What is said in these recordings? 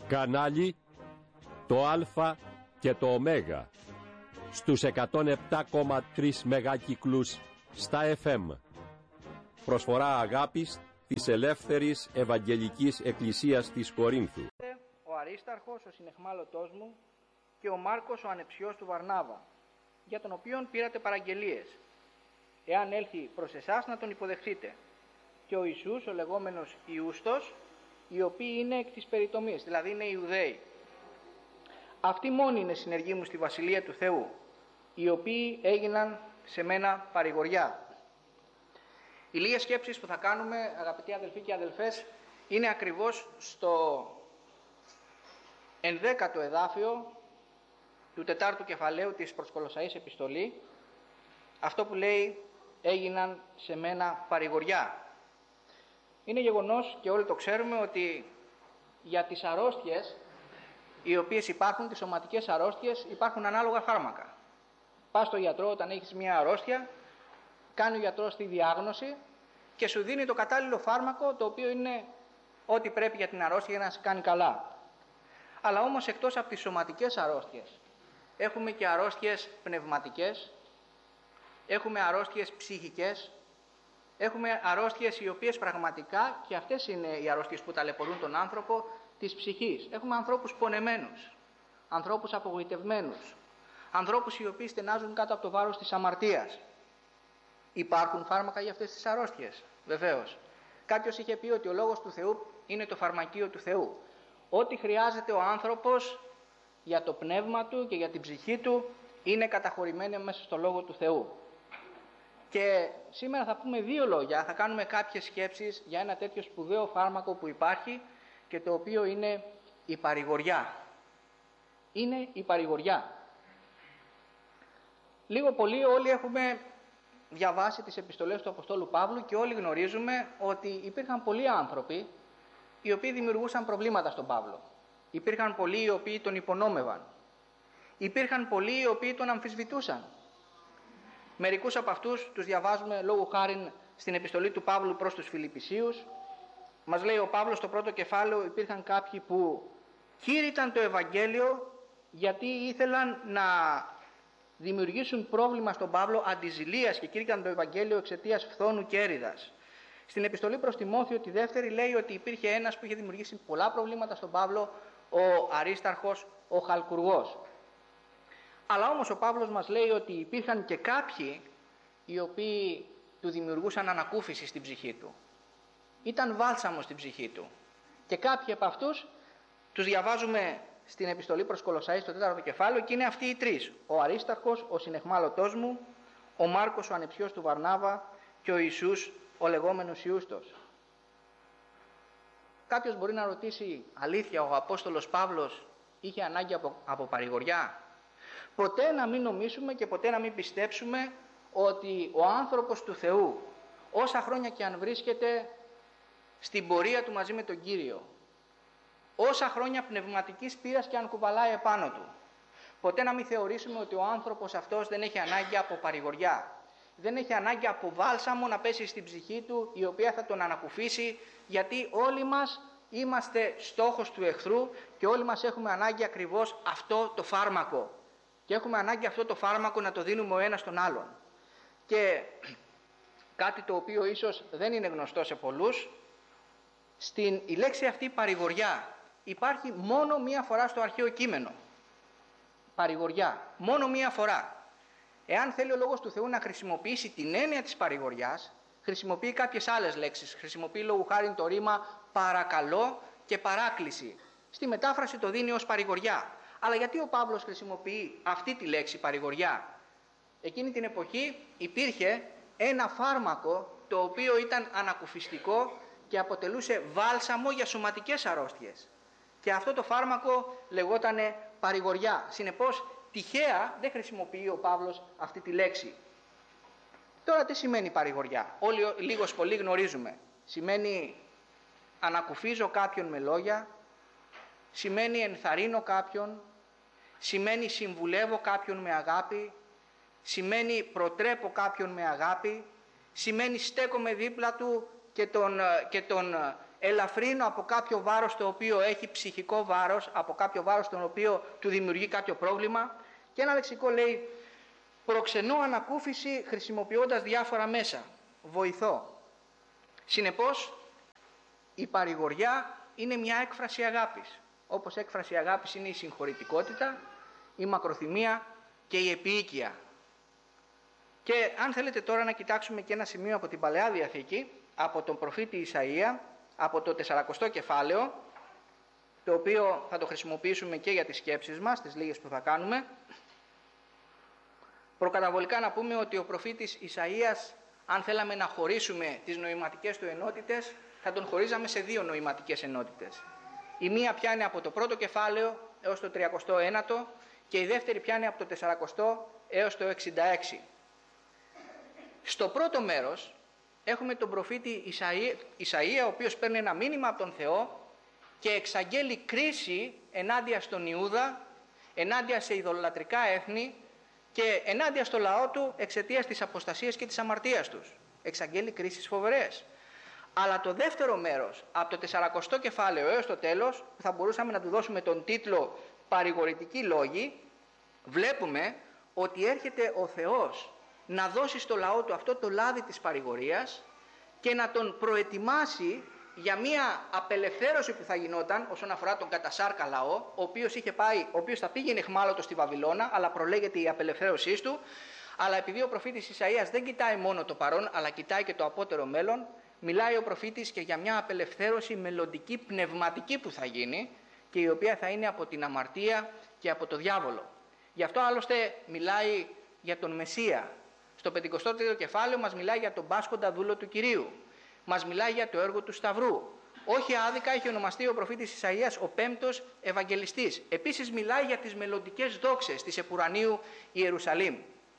Κανάλι το Α και το Ω στους 107,3 μεγάκυκλους στα FM. Προσφορά αγάπης της Ελεύθερης Ευαγγελικής Εκκλησίας της Κορίνθου. Ο Αρίσταρχος, ο συνεχμάλωτός μου, και ο Μάρκος, ο ανεψιός του Βαρνάβα, για τον οποίον πήρατε παραγγελίες. Εάν έλθει προς εσάς, να τον υποδεχτείτε. Και ο Ιησούς, ο λεγόμενος Ιούστος, οι οποίοι είναι εκ της περιτομής, δηλαδή είναι Ιουδαίοι. Αυτοί μόνοι είναι συνεργοί μου στη Βασιλεία του Θεού, οι οποίοι έγιναν σε μένα παρηγοριά. Οι λίγες σκέψεις που θα κάνουμε, αγαπητοί αδελφοί και αδελφές, είναι ακριβώς στο 11ο εδάφιο του 4ου κεφαλαίου της προς Κολοσσαείς επιστολή, αυτό που λέει έγιναν σε μένα παρηγοριά. Είναι γεγονός και όλοι το ξέρουμε ότι για τις αρρώστιες οι οποίες υπάρχουν, τις σωματικές αρρώστιες, υπάρχουν ανάλογα φάρμακα. Πας στο γιατρό όταν έχεις μια αρρώστια, κάνει ο γιατρός τη διάγνωση και σου δίνει το κατάλληλο φάρμακο, το οποίο είναι ό,τι πρέπει για την αρρώστια για να σε κάνει καλά. Αλλά όμως εκτός από τις σωματικές αρρώστιες, έχουμε και αρρώστιες πνευματικές, έχουμε αρρώστιες ψυχικές, έχουμε αρρώστιες οι οποίες πραγματικά, και αυτές είναι οι αρρώστιες που ταλαιπωρούν τον άνθρωπο, της ψυχής. Έχουμε ανθρώπους πονεμένους, ανθρώπους απογοητευμένους, ανθρώπους οι οποίοι στενάζουν κάτω από το βάρος της αμαρτίας. Υπάρχουν φάρμακα για αυτές τις αρρώστιες? Βεβαίως. Κάποιος είχε πει ότι ο λόγος του Θεού είναι το φαρμακείο του Θεού. Ό,τι χρειάζεται ο άνθρωπος για το πνεύμα του και για την ψυχή του είναι καταχωρημένο μέσα στο λόγο του Θεού. Και σήμερα θα πούμε δύο λόγια, θα κάνουμε κάποιες σκέψεις για ένα τέτοιο σπουδαίο φάρμακο που υπάρχει και το οποίο είναι η παρηγοριά. Είναι η παρηγοριά. Λίγο πολύ όλοι έχουμε διαβάσει τις επιστολές του Αποστόλου Παύλου και όλοι γνωρίζουμε ότι υπήρχαν πολλοί άνθρωποι οι οποίοι δημιουργούσαν προβλήματα στον Παύλο. Υπήρχαν πολλοί οι οποίοι τον υπονόμευαν. Υπήρχαν πολλοί οι οποίοι τον αμφισβητούσαν. Μερικούς από αυτούς τους διαβάζουμε λόγου χάριν στην επιστολή του Παύλου προς τους Φιλιππισίους. Μας λέει ο Παύλος στο πρώτο κεφάλαιο, υπήρχαν κάποιοι που κήρυταν το Ευαγγέλιο γιατί ήθελαν να δημιουργήσουν πρόβλημα στον Παύλο αντιζηλίας και κήρυταν το Ευαγγέλιο εξαιτίας φθόνου και έριδας. Στην επιστολή προς Τιμόθεο τη δεύτερη λέει ότι υπήρχε ένας που είχε δημιουργήσει πολλά προβλήματα στον Παύλο, ο Αρίσταρχος, ο Χαλκουργός. Αλλά όμως ο Παύλος μας λέει ότι υπήρχαν και κάποιοι οι οποίοι του δημιουργούσαν ανακούφιση στην ψυχή του. Ήταν βάλσαμο στην ψυχή του. Και κάποιοι από αυτούς τους διαβάζουμε στην επιστολή προς Κολοσσαείς στο 4ο κεφάλαιο και είναι αυτοί οι τρεις. Ο Αρίσταρχος, ο συνεχμάλωτός μου, ο Μάρκος ο ανεψιός του Βαρνάβα και ο Ιησούς ο λεγόμενος Ιούστος. Κάποιος μπορεί να ρωτήσει, αλήθεια ο Απόστολος Παύλος είχε ανάγκη από παρηγοριά? Ποτέ να μην νομίσουμε και ποτέ να μην πιστέψουμε ότι ο άνθρωπος του Θεού, όσα χρόνια και αν βρίσκεται στην πορεία του μαζί με τον Κύριο, όσα χρόνια πνευματικής πείρας και αν κουβαλάει επάνω του, ποτέ να μην θεωρήσουμε ότι ο άνθρωπος αυτός δεν έχει ανάγκη από παρηγοριά. Δεν έχει ανάγκη από βάλσαμο να πέσει στην ψυχή του, η οποία θα τον ανακουφίσει, γιατί όλοι μας είμαστε στόχος του εχθρού και όλοι μας έχουμε ανάγκη ακριβώς αυτό το φάρμακο. Και έχουμε ανάγκη αυτό το φάρμακο να το δίνουμε ο ένας τον άλλον. Και κάτι το οποίο ίσως δεν είναι γνωστό σε πολλούς, η λέξη αυτή παρηγοριά υπάρχει μόνο μία φορά στο αρχαίο κείμενο. Παρηγοριά, μόνο μία φορά. Εάν θέλει ο Λόγος του Θεού να χρησιμοποιήσει την έννοια της παρηγοριάς, χρησιμοποιεί κάποιες άλλες λέξεις. Χρησιμοποιεί λόγου χάριν το ρήμα παρακαλώ και παράκληση. Στη μετάφραση το δίνει ως παρηγοριά. Αλλά γιατί ο Παύλος χρησιμοποιεί αυτή τη λέξη παρηγοριά? Εκείνη την εποχή υπήρχε ένα φάρμακο το οποίο ήταν ανακουφιστικό και αποτελούσε βάλσαμο για σωματικές αρρώστιες. Και αυτό το φάρμακο λεγότανε παρηγοριά. Συνεπώς τυχαία δεν χρησιμοποιεί ο Παύλος αυτή τη λέξη. Τώρα τι σημαίνει παρηγοριά? Όλοι λίγος πολύ γνωρίζουμε. Σημαίνει ανακουφίζω κάποιον με λόγια, σημαίνει ενθαρρύνω κάποιον, σημαίνει συμβουλεύω κάποιον με αγάπη, σημαίνει προτρέπω κάποιον με αγάπη, σημαίνει στέκομαι δίπλα του και τον ελαφρύνω από κάποιο βάρος το οποίο έχει ψυχικό βάρος, από κάποιο βάρος το οποίο του δημιουργεί κάποιο πρόβλημα. Και ένα λεξικό λέει, προξενώ ανακούφιση χρησιμοποιώντας διάφορα μέσα, βοηθώ. Συνεπώς, η παρηγοριά είναι μια έκφραση αγάπης. Όπως έκφραση αγάπης είναι η συγχωρητικότητα, η μακροθυμία και η επίοικια. Και αν θέλετε τώρα να κοιτάξουμε και ένα σημείο από την Παλαιά Διαθήκη, από τον προφήτη Ισαΐα, από το 40ο κεφάλαιο, το οποίο θα το χρησιμοποιήσουμε και για τις σκέψεις μας, τις λίγες που θα κάνουμε. Προκαταβολικά να πούμε ότι ο προφήτης Ισαΐας, αν θέλαμε να χωρίσουμε τις νοηματικές του ενότητες, θα τον χωρίζαμε σε δύο νοηματικές ενότητες. Η μία πιάνει από το πρώτο κεφάλαιο έως το 39ο και η δεύτερη πιάνει από το 40ο έως το 66. Στο πρώτο μέρος έχουμε τον προφήτη Ισαΐα, ο οποίος παίρνει ένα μήνυμα από τον Θεό και εξαγγέλει κρίση ενάντια στον Ιούδα, ενάντια σε ειδωλατρικά έθνη και ενάντια στο λαό του εξαιτίας της αποστασίας και της αμαρτίας τους. Εξαγγέλει κρίσεις φοβερές. Αλλά το δεύτερο μέρος, από το 40ο κεφάλαιο έως το τέλος, που θα μπορούσαμε να του δώσουμε τον τίτλο «Παρηγορητικοί λόγοι», βλέπουμε ότι έρχεται ο Θεός να δώσει στο λαό του αυτό το λάδι της παρηγορίας και να τον προετοιμάσει για μια απελευθέρωση που θα γινόταν όσον αφορά τον κατασάρκα λαό, ο οποίος θα πήγαινε εχμάλωτος στη Βαβυλώνα, αλλά προλέγεται η απελευθέρωσή του. Αλλά επειδή ο προφήτης Ισαΐας δεν κοιτάει μόνο το παρόν, αλλά κοιτάει και το απότερο μέλλον, μιλάει ο προφήτης και για μια απελευθέρωση μελλοντική, πνευματική που θα γίνει και η οποία θα είναι από την αμαρτία και από το διάβολο. Γι' αυτό άλλωστε μιλάει για τον Μεσσία. Στο 53ο κεφάλαιο μας μιλάει για τον πάσχοντα δούλο του Κυρίου. Μας μιλάει για το έργο του Σταυρού. Όχι άδικα έχει ονομαστεί ο προφήτης Ισαΐας ο πέμπτος Ευαγγελιστής. Επίσης μιλάει για τις μελλοντικές δόξες της επουρανίου Ιερουσαλήμ.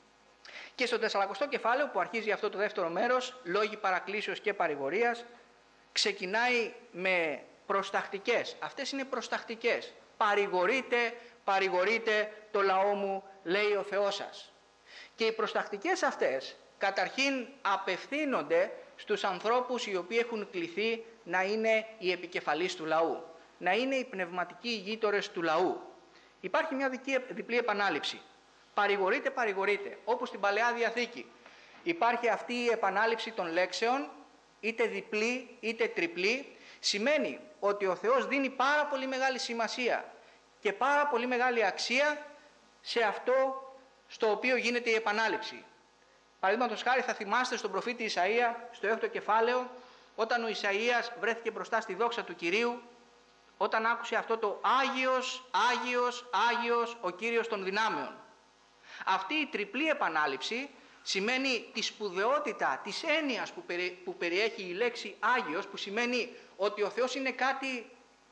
Και στο 40ο κεφάλαιο που αρχίζει αυτό το δεύτερο μέρος, λόγοι παρακλήσεως και παρηγορίας, ξεκινάει με προσταχτικές. Αυτές είναι προσταχτικές. Παρηγορείτε, παρηγορείτε το λαό μου, λέει ο Θεός σας. Και οι προσταχτικές αυτές καταρχήν απευθύνονται στους ανθρώπους οι οποίοι έχουν κληθεί να είναι οι επικεφαλείς του λαού, να είναι οι πνευματικοί ηγείτορες του λαού. Υπάρχει μια διπλή επανάληψη. Παρηγορείτε, παρηγορείτε. Όπως στην Παλαιά Διαθήκη υπάρχει αυτή η επανάληψη των λέξεων, είτε διπλή είτε τριπλή, σημαίνει ότι ο Θεός δίνει πάρα πολύ μεγάλη σημασία και πάρα πολύ μεγάλη αξία σε αυτό στο οποίο γίνεται η επανάληψη. Παραδείγματος χάρη θα θυμάστε στον προφήτη Ισαΐα, στο 6ο κεφάλαιο, όταν ο Ισαΐας βρέθηκε μπροστά στη δόξα του Κυρίου, όταν άκουσε αυτό το «Άγιος, Άγιος, Άγιος ο Κύριος των δυνάμεων». Αυτή η τριπλή επανάληψη σημαίνει τη σπουδαιότητα της έννοιας που περιέχει η λέξη Άγιος, που σημαίνει ότι ο Θεός είναι κάτι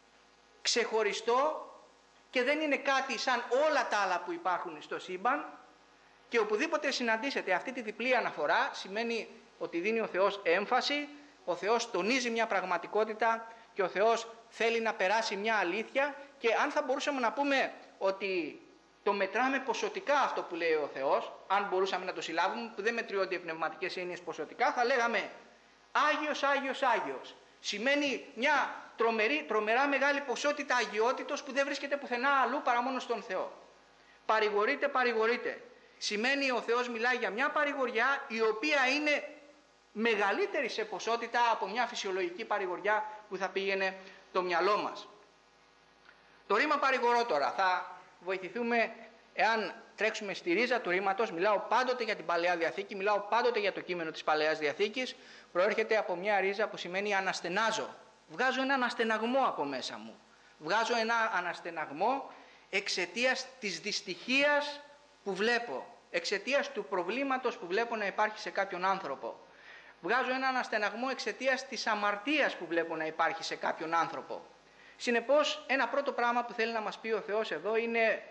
ξεχωριστό και δεν είναι κάτι σαν όλα τα άλλα που υπάρχουν στο σύμπαν, και οπουδήποτε συναντήσετε αυτή τη διπλή αναφορά σημαίνει ότι δίνει ο Θεός έμφαση, ο Θεός τονίζει μια πραγματικότητα και ο Θεός θέλει να περάσει μια αλήθεια. Και αν θα μπορούσαμε να πούμε ότι το μετράμε ποσοτικά αυτό που λέει ο Θεός, αν μπορούσαμε να το συλλάβουμε, που δεν μετριώνται οι πνευματικές έννοιες ποσοτικά, θα λέγαμε Άγιος, Άγιος, Άγιος. Σημαίνει μια τρομερά μεγάλη ποσότητα αγιότητος που δεν βρίσκεται πουθενά αλλού παρά μόνο στον Θεό. Παρηγορείτε, παρηγορείτε. Σημαίνει ο Θεός μιλάει για μια παρηγοριά η οποία είναι μεγαλύτερη σε ποσότητα από μια φυσιολογική παρηγοριά που θα πήγαινε το μυαλό μας. Το ρήμα παρηγορώ τώρα θα βοηθηθούμε εάν τρέξουμε στη ρίζα του ρήματος. Μιλάω πάντοτε για την Παλαιά Διαθήκη, μιλάω πάντοτε για το κείμενο της Παλαιάς Διαθήκης. Προέρχεται από μια ρίζα που σημαίνει αναστενάζω. Βγάζω ένα αναστεναγμό από μέσα μου. Βγάζω ένα αναστεναγμό εξαιτίας της δυστυχίας που βλέπω, εξαιτίας του προβλήματος που βλέπω να υπάρχει σε κάποιον άνθρωπο. Βγάζω ένα αναστεναγμό εξαιτίας της αμαρτίας που βλέπω να υπάρχει σε κάποιον άνθρωπο. Συνεπώς, ένα πρώτο πράγμα που θέλει να μας πει ο Θεός εδώ είναι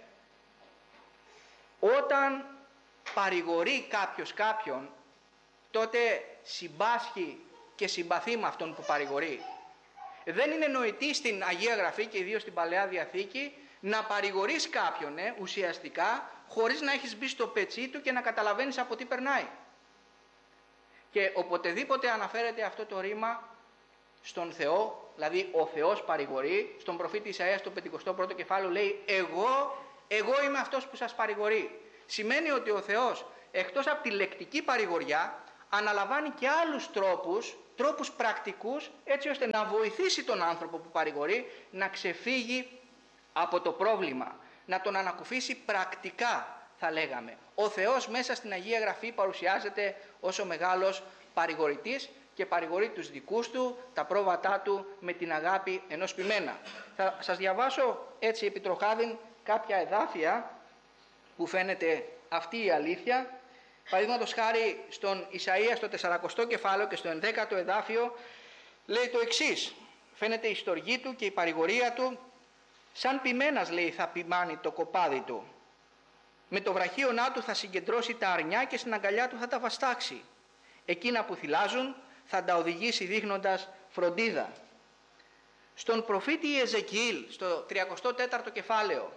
όταν παρηγορεί κάποιος κάποιον, τότε συμπάσχει και συμπαθεί με αυτόν που παρηγορεί. Δεν είναι νοητή στην Αγία Γραφή και ιδίως στην Παλαιά Διαθήκη να παρηγορείς κάποιον ουσιαστικά χωρίς να έχεις μπει στο πετσί του και να καταλαβαίνεις από τι περνάει. Και οποτεδήποτε αναφέρεται αυτό το ρήμα, στον Θεό, δηλαδή ο Θεός παρηγορεί. Στον προφήτη Ισαΐα στο 51ο κεφάλαιο λέει εγώ είμαι αυτός που σας παρηγορεί. Σημαίνει ότι ο Θεός εκτός από τη λεκτική παρηγοριά αναλαμβάνει και άλλους τρόπους πρακτικούς, έτσι ώστε να βοηθήσει τον άνθρωπο που παρηγορεί να ξεφύγει από το πρόβλημα, να τον ανακουφίσει πρακτικά, θα λέγαμε. Ο Θεός μέσα στην Αγία Γραφή παρουσιάζεται ως ο μεγάλος παρηγορητής και παρηγορεί τους δικούς του, τα πρόβατά του με την αγάπη ενός ποιμένα. Θα σας διαβάσω έτσι επιτροχάδιν κάποια εδάφια που φαίνεται αυτή η αλήθεια. Παραδείγματος χάρη στον Ισαΐα στο 40ο κεφάλαιο και στο 11ο εδάφιο λέει το εξής. Φαίνεται η στοργή του και η παρηγορία του. Σαν ποιμένας, λέει, θα ποιμάνει το κοπάδι του. Με το βραχίονά του θα συγκεντρώσει τα αρνιά και στην αγκαλιά του θα τα βαστάξει. Εκείνα που θυλάζουν θα τα οδηγήσει δείχνοντας φροντίδα. Στον προφήτη Εζεκιήλ, στο 34ο κεφάλαιο,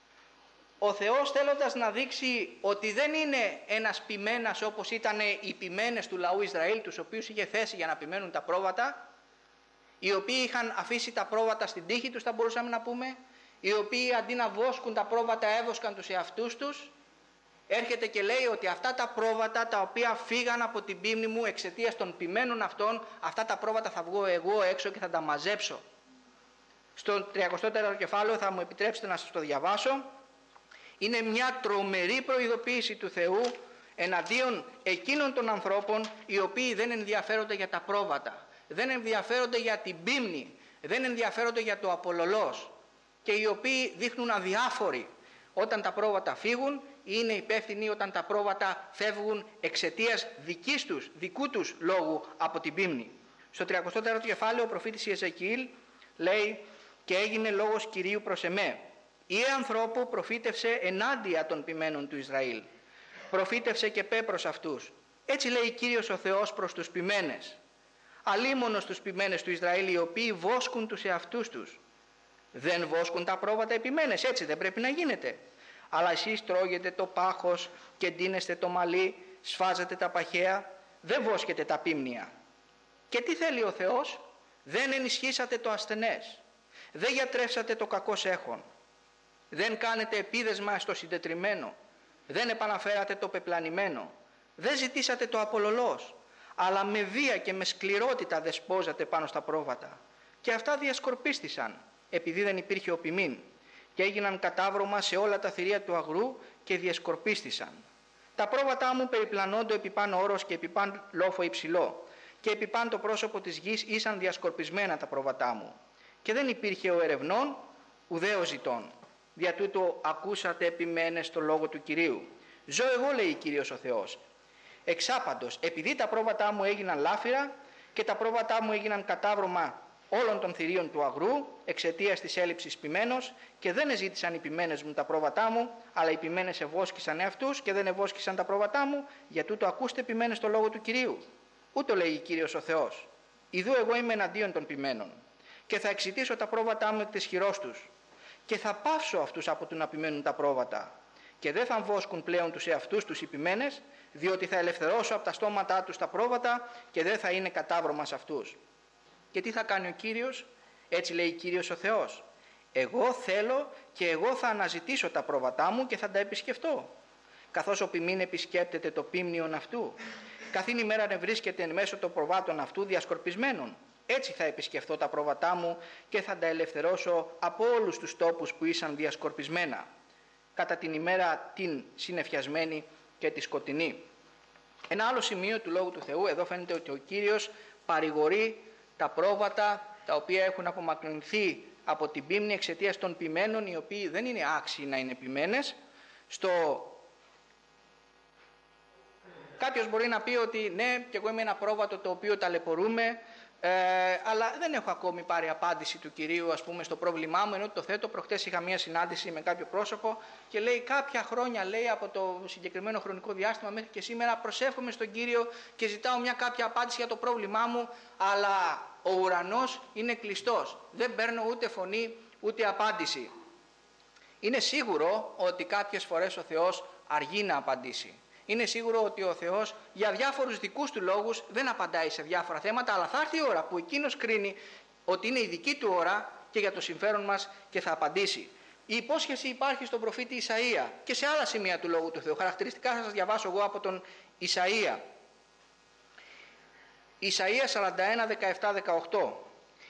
ο Θεός θέλοντας να δείξει ότι δεν είναι ένας ποιμένας όπως ήταν οι ποιμένες του λαού Ισραήλ, τους οποίους είχε θέσει για να ποιμένουν τα πρόβατα, οι οποίοι είχαν αφήσει τα πρόβατα στην τύχη τους, θα μπορούσαμε να πούμε, οι οποίοι αντί να βόσκουν τα πρόβατα έβοσκαν τους εαυτούς τους, έρχεται και λέει ότι αυτά τα πρόβατα τα οποία φύγαν από την πίμνη μου εξαιτίας των ποιμένων αυτών, αυτά τα πρόβατα θα βγω εγώ έξω και θα τα μαζέψω. Στο 34ο κεφάλαιο θα μου επιτρέψετε να σας το διαβάσω. Είναι μια τρομερή προειδοποίηση του Θεού εναντίον εκείνων των ανθρώπων οι οποίοι δεν ενδιαφέρονται για τα πρόβατα, δεν ενδιαφέρονται για την πίμνη, δεν ενδιαφέρονται για το απολωλός και οι οποίοι δείχνουν αδιάφοροι όταν τα πρόβατα φύγουν ή είναι υπεύθυνοι όταν τα πρόβατα φεύγουν εξαιτίας δικού τους λόγου από την πίμνη. Στο 34ο κεφάλαιο ο προφήτης Εζεκιήλ λέει «Και έγινε λόγος Κυρίου προς εμέ. Ή ανθρώπου προφήτευσε ενάντια των ποιμένων του Ισραήλ. Προφήτευσε και πέ προς αυτούς. Έτσι λέει Κύριος ο Θεός προς τους ποιμένες. Αλίμονος τους ποιμένες του Ισραήλ, οι οποίοι βόσκουν τους εαυτούς τους. Δεν βόσκουν τα πρόβατα οι ποιμένες, έτσι δεν πρέπει να γίνεται. Αλλά εσείς τρώγετε το πάχος και ντύνεστε το μαλλί, σφάζετε τα παχαία, δεν βόσκετε τα πίμνια. Και τι θέλει ο Θεός? Δεν ενισχύσατε το ασθενές, δεν γιατρεύσατε το κακώς έχον. Δεν κάνετε επίδεσμα στο συντετριμμένο, δεν επαναφέρατε το πεπλανημένο, δεν ζητήσατε το απολωλός, αλλά με βία και με σκληρότητα δεσπόζατε πάνω στα πρόβατα. Και αυτά διασκορπίστησαν, επειδή δεν υπήρχε ο ποιμήν, και έγιναν κατάβρωμα σε όλα τα θηρία του αγρού και διασκορπίστησαν. Τα πρόβατά μου περιπλανώντο επί πάνω όρος και επί πάνω λόφο υψηλό, και επί πάνω το πρόσωπο της γης ήσαν διασκορπισμένα τα πρόβατά μου. Και δεν υπήρχε ο ερευνών, ουδέ ο ζητών. Δια τούτο ακούσατε επιμένες το λόγο του Κυρίου. Ζω εγώ, λέει Κύριος ο Θεός. Εξάπαντος, επειδή τα πρόβατά μου έγιναν λάφυρα και τα πρόβατά μου έγιναν κατάβρωμα όλων των θηρίων του αγρού, εξαιτίας της έλλειψης ποιμένος, και δεν εζήτησαν οι ποιμένες μου τα πρόβατά μου, αλλά οι ποιμένες ευόσκησαν εαυτούς και δεν ευόσκησαν τα πρόβατά μου, για τούτο ακούστε ποιμένες το λόγο του Κυρίου. Ούτω λέει Κύριος ο Θεός. Ιδού εγώ είμαι εναντίον των ποιμένων, και θα εξητήσω τα πρόβατά μου εκ της χειρός τους, και θα πάυσω αυτούς από του να ποιμένουν τα πρόβατα, και δεν θα βόσκουν πλέον τους εαυτούς τους οι ποιμένες, διότι θα ελευθερώσω από τα στόματά τους τα πρόβατα και δεν θα είναι κατάβρωμα σε αυτούς. Και τι θα κάνει ο Κύριος? Έτσι λέει Κύριος ο Θεός. Εγώ θέλω και εγώ θα αναζητήσω τα πρόβατά μου και θα τα επισκεφτώ. Καθώς ο ποιμήν επισκέπτεται το πίμνιον αυτού, καθήν ημέρα βρίσκεται εν μέσω των προβάτων αυτού διασκορπισμένων. Έτσι θα επισκεφθώ τα πρόβατά μου και θα τα ελευθερώσω από όλους τους τόπους που ήσαν διασκορπισμένα, κατά την ημέρα την συνεφιασμένη και τη σκοτεινή. Ένα άλλο σημείο του Λόγου του Θεού, εδώ φαίνεται ότι ο Κύριος παρηγορεί τα πρόβατα τα οποία έχουν απομακρυνθεί από την πίμνη εξαιτίας των ποιμένων, οι οποίοι δεν είναι άξιοι να είναι ποιμένες. Κάποιος μπορεί να πει ότι ναι, και εγώ είμαι ένα πρόβατο το οποίο ταλαιπωρούμε, αλλά δεν έχω ακόμη πάρει απάντηση του Κυρίου, ας πούμε, στο πρόβλημά μου, ενώ το θέτω. Προχτές είχα μία συνάντηση με κάποιο πρόσωπο και λέει κάποια χρόνια, λέει, από το συγκεκριμένο χρονικό διάστημα μέχρι και σήμερα προσεύχομαι στον Κύριο και ζητάω μια κάποια απάντηση για το πρόβλημά μου, αλλά ο ουρανός είναι κλειστός, δεν παίρνω ούτε φωνή ούτε απάντηση. Είναι σίγουρο ότι κάποιες φορές ο Θεός αργεί να απαντήσει. είναι σίγουρο ότι ο Θεός για διάφορους δικούς του λόγους δεν απαντάει σε διάφορα θέματα, αλλά θα έρθει η ώρα που εκείνος κρίνει ότι είναι η δική του ώρα και για το συμφέρον μας και θα απαντήσει. Η υπόσχεση υπάρχει στον προφήτη Ισαΐα και σε άλλα σημεία του Λόγου του Θεού. Χαρακτηριστικά θα σας διαβάσω εγώ από τον Ισαΐα. Ισαΐα 41, 17, 18.